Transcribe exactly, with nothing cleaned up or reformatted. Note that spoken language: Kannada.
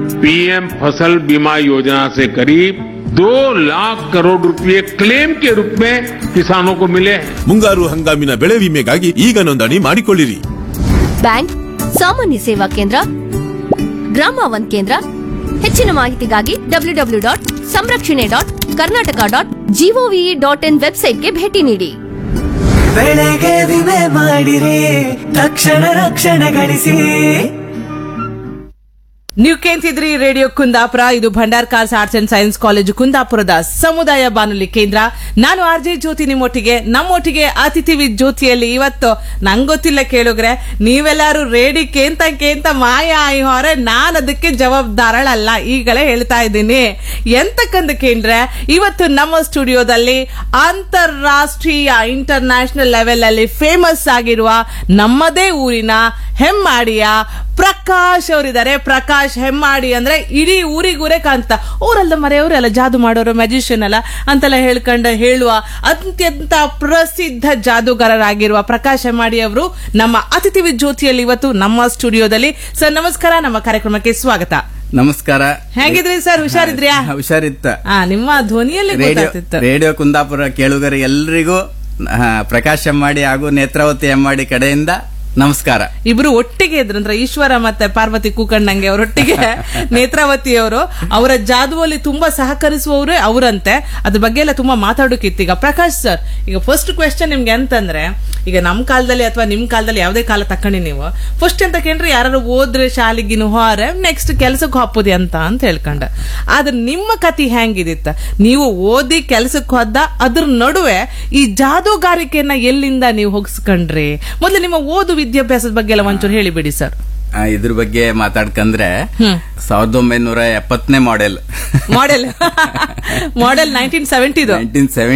पीएम फसल बीमा योजना से करीब दो लाख करोड़ रुपए क्लेम के रूप में किसानों को मिले हैं। ಮುಂಗಾರು ಹಂಗಾಮಿನ ಬೆಳೆ ವಿಮೆಗಾಗಿ ಈಗ ನೋಂದಣಿ ಮಾಡಿಕೊಳ್ಳಿರಿ. ಬ್ಯಾಂಕ್, ಸಾಮಾನ್ಯ ಸೇವಾ ಕೇಂದ್ರ, ಗ್ರಾಮ ಒನ್ ಕೇಂದ್ರ. ಹೆಚ್ಚಿನ ಮಾಹಿತಿಗಾಗಿ ಡಬ್ಲ್ಯೂ ಡಬ್ಲ್ಯೂ ಡಾಟ್ ಸಂರಕ್ಷಣೆ dot Karnataka dot gov dot in ವೆಬ್ಸೈಟ್ಗೆ ಭೇಟಿ ನೀಡಿ. ಬೆಳೆಗೆ ವಿಮೆ ಮಾಡಿರಿ, ತಕ್ಷಣ ರಕ್ಷಣೆ ಗಳಿಸಿ. ನೀವು ಕೇಳ್ತಿದ್ರಿ ರೇಡಿಯೋ ಕುಂದಾಪುರ. ಇದು Bhandarkars arts and science college ಕುಂದಾಪುರದ ಸಮುದಾಯ ಬಾನುಲಿ ಕೇಂದ್ರ. ನಾನು ಆರ್ ಜೆ ಜ್ಯೋತಿ ನಿಮ್ಮೊಟ್ಟಿಗೆ. ನಮ್ಮೊಟ್ಟಿಗೆ ಅತಿಥಿ ವಿದ್ ಜ್ಯೋತಿಯಲ್ಲಿ ಇವತ್ತು ನಂಗೆ ಗೊತ್ತಿಲ್ಲ ಕೇಳುಗ್ರೆ, ನೀವೆಲ್ಲರೂ ರೇಡಿ ಕೇಂತ ಕೇಂತ ಮಾಯ ಆಯಿ ಹೊರೆ, ನಾನು ಅದಕ್ಕೆ ಜವಾಬ್ದಾರಳಲ್ಲ, ಈಗಲೇ ಹೇಳ್ತಾ ಇದ್ದೀನಿ. ಎಂತಕ್ಕಂತ ಕೇಂದ್ರೆ ಇವತ್ತು ನಮ್ಮ ಸ್ಟುಡಿಯೋದಲ್ಲಿ ಅಂತಾರಾಷ್ಟ್ರೀಯ ಇಂಟರ್ನ್ಯಾಷನಲ್ ಲೆವೆಲ್ ಅಲ್ಲಿ ಫೇಮಸ್ ಆಗಿರುವ ನಮ್ಮದೇ ಊರಿನ ಹೆಮ್ಮಾಡಿಯ ಪ್ರಕಾಶ್ ಅವರಿದ್ದಾರೆ. ಪ್ರಕಾಶ್ ಹೆಮ್ಮಾಡಿ ಅಂದ್ರೆ ಇಡೀ ಊರಿಗೂರೇ ಕಾಂತ, ಊರಲ್ಲ ಮರೆಯವರೆಲ್ಲ ಜಾದು ಮಾಡೋರು, ಮ್ಯಾಜಿಷಿಯನ್ ಅಲ್ಲ ಅಂತೆಲ್ಲ ಹೇಳ್ಕೊಂಡ ಹೇಳುವ ಅತ್ಯಂತ ಪ್ರಸಿದ್ಧ ಜಾದೂಗಾರರಾಗಿರುವ ಪ್ರಕಾಶ್ ಹೆಮ್ಮಾಡಿ ಅವರು ನಮ್ಮ ಅತಿಥಿ ವಿದ್ ಜ್ಯೋತಿಯಲ್ಲಿ ಇವತ್ತು ನಮ್ಮ ಸ್ಟುಡಿಯೋದಲ್ಲಿ. ಸರ್ ನಮಸ್ಕಾರ, ನಮ್ಮ ಕಾರ್ಯಕ್ರಮಕ್ಕೆ ಸ್ವಾಗತ. ನಮಸ್ಕಾರ. ಹೇಗಿದ್ರಿ ಸರ್? ಹುಷಾರಿದ್ರ್ಯಾ? ಹುಷಾರಿತ್ತ. ನಿಮ್ಮ ಧ್ವನಿಯಲ್ಲಿ ಗೊತ್ತಾಗ್ತಿತ್ತು. ರೇಡಿಯೋ ಕುಂದಾಪುರ ಕೇಳುಗರ ಎಲ್ರಿಗೂ ಪ್ರಕಾಶ್ ಹೆಮ್ಮಾಡಿ ಹಾಗೂ ನೇತ್ರಾವತಿ ಹೆಮ್ಮಾಡಿ ಕಡೆಯಿಂದ ನಮಸ್ಕಾರ. ಇಬ್ರು ಒಟ್ಟಿಗೆ ಇದ್ರಂದ್ರ, ಈಶ್ವರ ಮತ್ತೆ ಪಾರ್ವತಿ ಕೂಕಣ್ಣಂಗೆ ಅವರೊಟ್ಟಿಗೆ ನೇತ್ರಾವತಿ ಅವರು ಅವರ ಜಾದುವಲ್ಲಿ ತುಂಬಾ ಸಹಕರಿಸುವವರೇ ಅವರಂತೆ. ಅದ್ರ ಬಗ್ಗೆ ಎಲ್ಲ ತುಂಬಾ ಮಾತಾಡೋಕಿತ್ತು. ಈಗ ಪ್ರಕಾಶ್ ಸರ್, ಈಗ ಫಸ್ಟ್ ಕ್ವೆಶ್ಚನ್ ನಿಮ್ಗೆ ಅಂತಂದ್ರೆ, ಈಗ ನಮ್ ಕಾಲದಲ್ಲಿ ಅಥವಾ ನಿಮ್ ಕಾಲದಲ್ಲಿ ಯಾವ್ದೇ ಕಾಲ ತಕೊಂಡಿ ನೀವು ಫಸ್ಟ್ ಅಂತ ಕೇಳ್ರಿ, ಯಾರು ಓದ್ರೆ ಶಾಲೆಗಿನ ಹೋರೆ ನೆಕ್ಸ್ಟ್ ಕೆಲ್ಸಕ್ಕೆ ಹಾಪುದಿ ಅಂತ ಅಂತ ಹೇಳ್ಕೊಂಡ. ಆದ್ರೆ ನಿಮ್ಮ ಕತಿ ಹೆಂಗಿದಿತ್ತ? ನೀವು ಓದಿ ಕೆಲ್ಸಕ್ಕೆ ಹೋದ, ಅದ್ರ ನಡುವೆ ಈ ಜಾದೂಗಾರಿಕೆಯನ್ನ ಎಲ್ಲಿಂದ ನೀವು ಹೋಗಿಸ್ಕೊಂಡ್ರಿ? ಮೊದ್ಲು ನಿಮ್ಮ ಓದು ವಿದ್ಯಾಭ್ಯಾಸದ ಬಗ್ಗೆ ಎಲ್ಲ ಒಂಚೂರು ಹೇಳಿಬಿಡಿ ಸರ್. ಇದ್ರ ಬಗ್ಗೆ ಮಾತಾಡ್ಕಂದ್ರೆ ಸಾವಿರದ ಒಂಬೈನೂರ ಎಪ್ಪತ್ತನೇ model model model nineteen seventy nineteen seventy